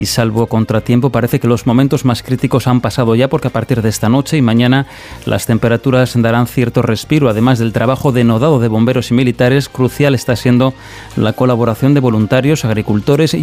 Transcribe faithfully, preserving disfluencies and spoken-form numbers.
Y salvo contratiempo, parece que los momentos más críticos han pasado ya, porque a partir de esta noche y mañana las temperaturas darán cierto respiro. Además del trabajo denodado de bomberos y militares, crucial está siendo la colaboración de voluntarios, agricultores y